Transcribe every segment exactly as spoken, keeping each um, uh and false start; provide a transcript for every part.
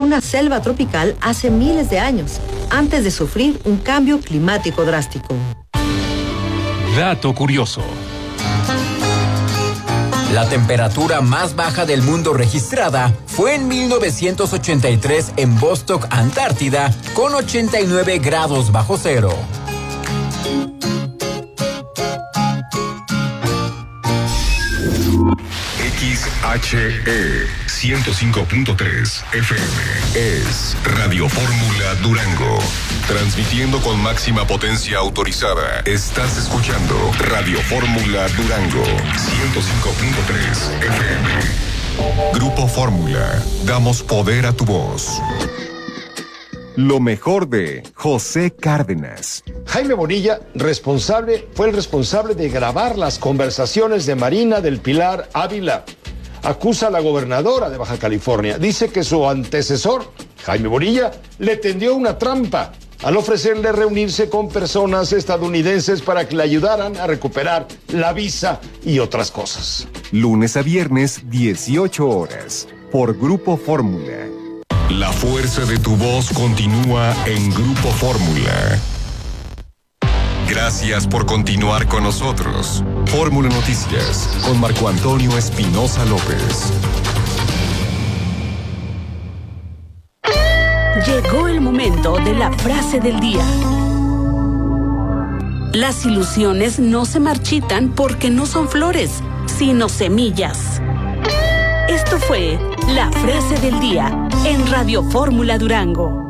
una selva tropical hace miles de años, antes de sufrir un cambio climático drástico. Dato curioso. La temperatura más baja del mundo registrada fue en mil novecientos ochenta y tres en Vostok, Antártida, con ochenta y nueve grados bajo cero. X H E ciento cinco punto tres F M es Radio Fórmula Durango. Transmitiendo con máxima potencia autorizada. Estás escuchando Radio Fórmula Durango ciento cinco punto tres F M. Grupo Fórmula. Damos poder a tu voz. Lo mejor de José Cárdenas. Jaime Bonilla, responsable, fue el responsable de grabar las conversaciones de Marina del Pilar Ávila. Acusa a la gobernadora de Baja California. Dice que su antecesor, Jaime Bonilla, le tendió una trampa al ofrecerle reunirse con personas estadounidenses para que le ayudaran a recuperar la visa y otras cosas. Lunes a viernes, dieciocho horas, por Grupo Fórmula. La fuerza de tu voz continúa en Grupo Fórmula. Gracias por continuar con nosotros. Fórmula Noticias, con Marco Antonio Espinosa López. Llegó el momento de la frase del día. Las ilusiones no se marchitan porque no son flores, sino semillas. Esto fue la frase del día en Radio Fórmula Durango.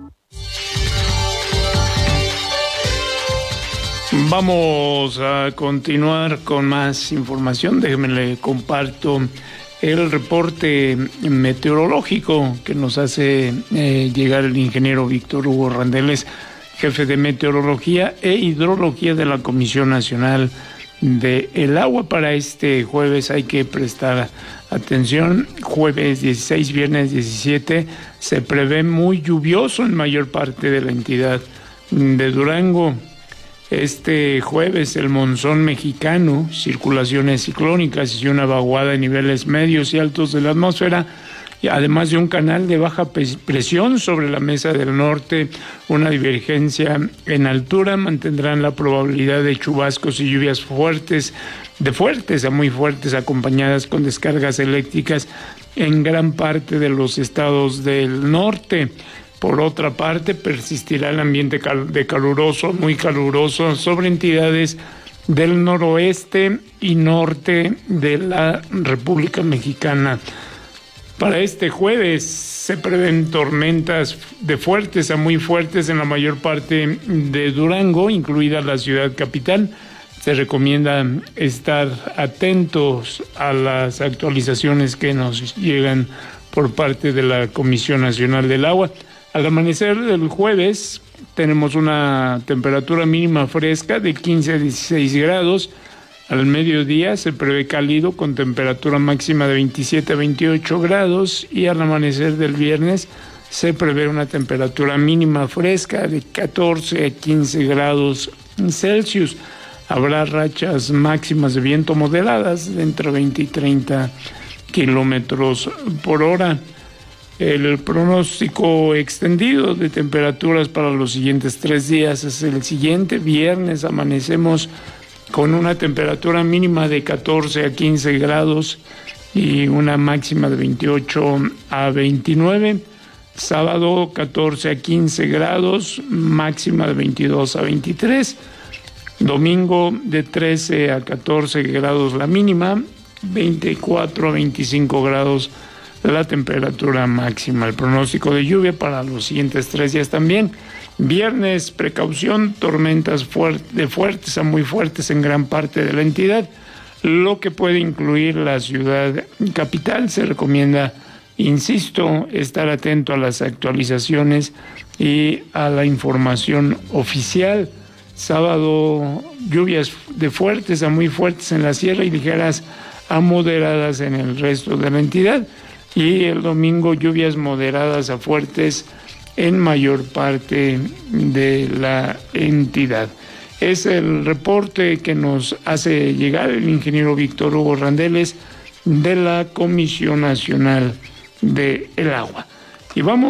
Vamos a continuar con más información. Déjenme le comparto el reporte meteorológico que nos hace eh, llegar el ingeniero Víctor Hugo Randeles, jefe de Meteorología e Hidrología de la Comisión Nacional del Agua. Para este jueves hay que prestar atención. Jueves dieciséis, viernes diecisiete, se prevé muy lluvioso en mayor parte de la entidad de Durango. Este jueves el monzón mexicano, circulaciones ciclónicas y una vaguada en niveles medios y altos de la atmósfera, y además de un canal de baja presión sobre la mesa del norte, una divergencia en altura, mantendrán la probabilidad de chubascos y lluvias fuertes, de fuertes a muy fuertes, acompañadas con descargas eléctricas en gran parte de los estados del norte. Por otra parte, persistirá el ambiente cal- de caluroso, muy caluroso, sobre entidades del noroeste y norte de la República Mexicana. Para este jueves se prevén tormentas de fuertes a muy fuertes en la mayor parte de Durango, incluida la ciudad capital. Se recomienda estar atentos a las actualizaciones que nos llegan por parte de la Comisión Nacional del Agua. Al amanecer del jueves tenemos una temperatura mínima fresca de quince a dieciséis grados. Al mediodía se prevé cálido con temperatura máxima de veintisiete a veintiocho grados, y al amanecer del viernes se prevé una temperatura mínima fresca de catorce a quince grados Celsius. Habrá rachas máximas de viento moderadas de entre veinte y treinta kilómetros por hora. El pronóstico extendido de temperaturas para los siguientes tres días es el siguiente. Viernes amanecemos con una temperatura mínima de catorce a quince grados y una máxima de veintiocho a veintinueve. Sábado catorce a quince grados, máxima de veintidós a veintitrés. Domingo de trece a catorce grados la mínima, veinticuatro a veinticinco grados la temperatura máxima. El pronóstico de lluvia para los siguientes tres días también. Viernes, precaución, tormentas fuert- de fuertes a muy fuertes en gran parte de la entidad, lo que puede incluir la ciudad capital. Se recomienda, insisto, estar atento a las actualizaciones y a la información oficial. Sábado, lluvias de fuertes a muy fuertes en la sierra y ligeras a moderadas en el resto de la entidad. Y el domingo, lluvias moderadas a fuertes en mayor parte de la entidad. Es el reporte que nos hace llegar el ingeniero Víctor Hugo Randeles de la Comisión Nacional del Agua. Y vamos